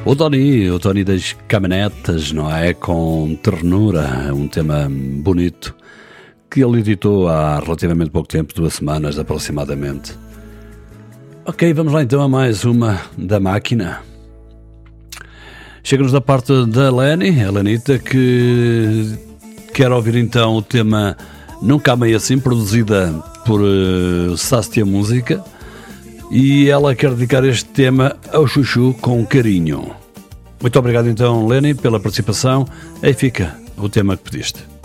O Tony das Caminhonetas, não é? Com Ternura, um tema bonito que ele editou há relativamente pouco tempo, 2 semanas aproximadamente. Ok, vamos lá então a mais uma da máquina. Chega-nos da parte da Leni, a Lenita, que quer ouvir então o tema Nunca Amei Assim, produzida por Sastia Música, e ela quer dedicar este tema ao Chuchu com carinho. Muito obrigado então, Leni, pela participação. Aí fica o tema que pediste.